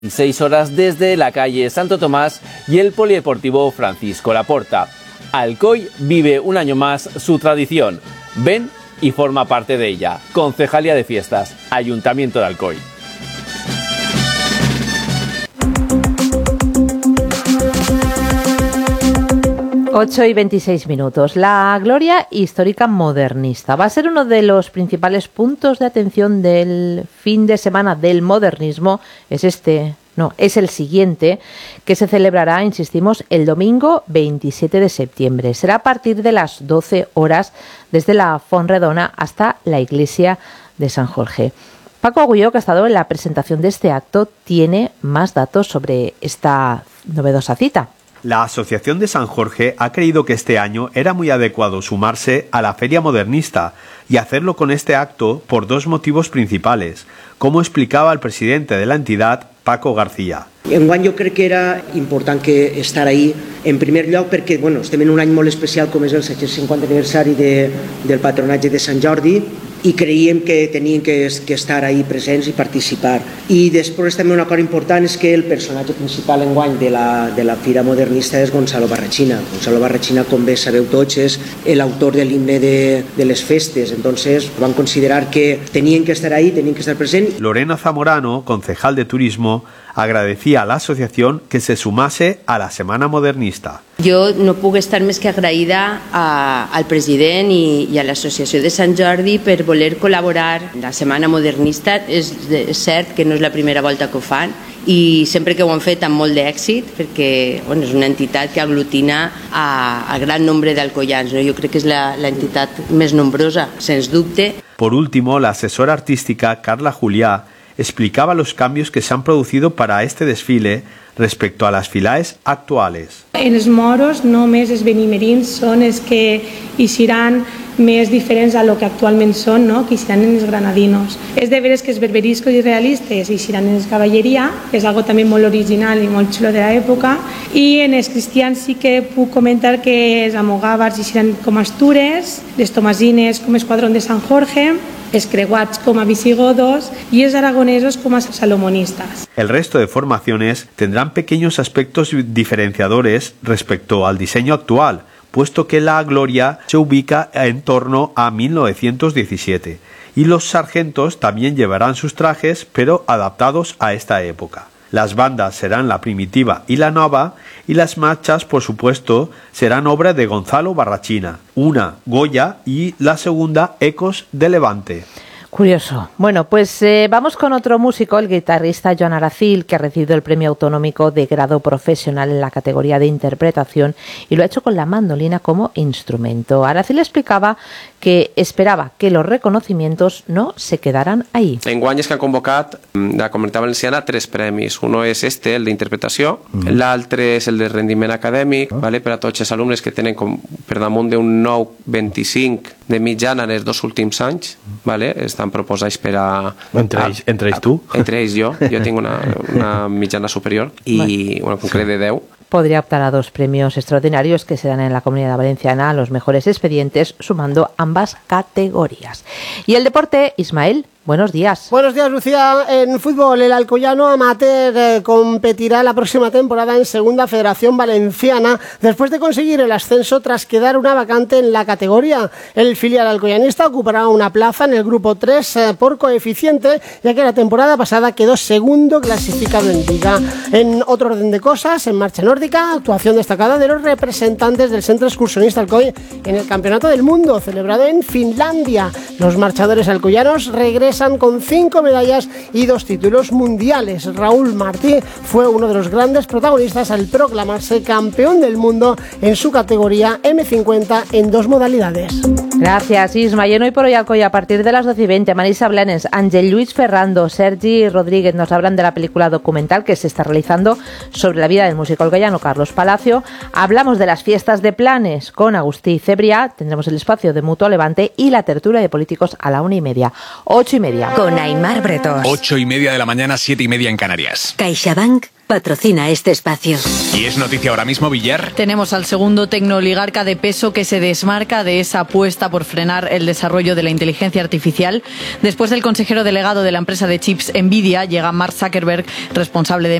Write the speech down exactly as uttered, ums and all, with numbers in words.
Seis horas desde la calle Santo Tomás y el Polideportivo Francisco Laporta. Alcoy vive un año más su tradición. Ven y forma parte de ella. Concejalía de Fiestas, Ayuntamiento de Alcoy. ocho y veintiséis minutos. La gloria histórica modernista va a ser uno de los principales puntos de atención del fin de semana del modernismo. Es este, no, es el siguiente, que se celebrará, insistimos, el domingo veintisiete de septiembre. Será a partir de las doce horas desde la Fonredona hasta la iglesia de San Jorge. Paco Agulló, que ha estado en la presentación de este acto, tiene más datos sobre esta novedosa cita. La Asociación de San Jorge ha creído que este año era muy adecuado sumarse a la Feria Modernista y hacerlo con este acto por dos motivos principales, como explicaba el presidente de la entidad, Paco García. Enguany jo crec que era important que estar ahí, en primer lloc perquè bueno, estem en un any molt especial com és el set-cents cinquanta aniversari de, del patronatge de Sant Jordi i creiem que tenien que, que estar ahí presents i participar. I després també una cosa important és que el personatge principal enguany de la, de la Fira Modernista és Gonzalo Barrachina. Gonzalo Barrachina, com bé sabeu tots, és l'autor de l'himne de, de les festes. Entonces van considerar que tenien que estar ahí, tenien que estar presents. Lorena Zamorano, concejal de Turismo, agradecía a la asociación que se sumase a la Semana Modernista. Jo no puc estar més que agraïda a, al president i, i a l'Associació de Sant Jordi per voler col·laborar. La Setmana Modernista és, és cert que no és la primera volta que ho fan i sempre que ho han fet amb molt d'èxit perquè bueno, és una entitat que aglutina a, a gran nombre d'alcoians, no? Jo crec que és la, la entitat més nombrosa, sens dubte. Por último, la asesora artística Carla Juliá explicaba los cambios que se han producido para este desfile respecto a las filaes actuales. En els moros només els benimerins són els que hi seran més diferents a lo que actualment són, no? Que hi seran en els granadinos. És de veres que els berberiscos i realistes hi seran en els cavalleria, que és algo també molt original i molt xulo de l'època, i en els cristians sí que puc comentar que els amogàvars hi seran com Astures, les tomasines com Esquadrón de Sant Jorge, els creuats com a visigodos y els aragonesos como a salomonistas. El resto de formaciones tendrán pequeños aspectos diferenciadores respecto al diseño actual, puesto que la gloria se ubica en torno a mil novecientos diecisiete y los sargentos también llevarán sus trajes pero adaptados a esta época. Las bandas serán la primitiva y la nova y las marchas, por supuesto, serán obra de Gonzalo Barrachina, una Goya y la segunda Ecos de Levante. Curioso. Bueno, pues eh, vamos con otro músico, el guitarrista Joan Aracil, que ha recibido el premio autonómico de grado profesional en la categoría de interpretación y lo ha hecho con la mandolina como instrumento. Aracil explicaba que esperaba que los reconocimientos no se quedaran ahí. Enguany és que han convocat de la Comunitat Valenciana tres premis. Uno és este, el d'interpretació, mm. l'altre és el de rendiment acadèmic, oh. vale, per a tots els alumnes que tenen com per damunt d'un nou coma vint-i-cinc de mitjana en els dos últims anys, vale, estan proposats per a... Entre ells, entre ells tu? A, entre ells jo, jo tinc una, una mitjana superior i bueno, un concret de deu. Podría optar a dos premios extraordinarios que se dan en la Comunidad Valenciana a los mejores expedientes, sumando ambas categorías. Y el deporte, Ismael, buenos días. Buenos días, Lucía. En fútbol, el Alcoyano Amateur eh, competirá la próxima temporada en Segunda Federación Valenciana después de conseguir el ascenso tras quedar una vacante en la categoría. El filial alcoyanista ocupará una plaza en el grupo tres eh, por coeficiente, ya que la temporada pasada quedó segundo clasificado en Liga. En otro orden de cosas, en marcha nórdica, actuación destacada de los representantes del Centro Excursionista Alcoy en el Campeonato del Mundo, celebrado en Finlandia. Los marchadores alcoyanos regresan con cinco medallas y dos títulos mundiales. Raúl Martí fue uno de los grandes protagonistas al proclamarse campeón del mundo en su categoría eme cincuenta en dos modalidades. Gracias, Isma. Y en Hoy por Hoy Alcoy, a partir de las doce y veinte, Marisa Blanes, Ángel Luis Ferrando, Sergi Rodríguez nos hablan de la película documental que se está realizando sobre la vida del músico alcoyano Carlos Palacio. Hablamos de las fiestas de Planes con Agustí Cebriá. Tendremos el espacio de Mutuo Levante y la tertulia de políticos a la una y media. Ocho y media. Con Aimar Bretos. Ocho y media de la mañana, siete y media en Canarias. CaixaBank patrocina este espacio. ¿Y es noticia ahora mismo, Villar? Tenemos al segundo tecnooligarca de peso que se desmarca de esa apuesta por frenar el desarrollo de la inteligencia artificial. Después del consejero delegado de la empresa de chips Nvidia, llega Mark Zuckerberg, responsable de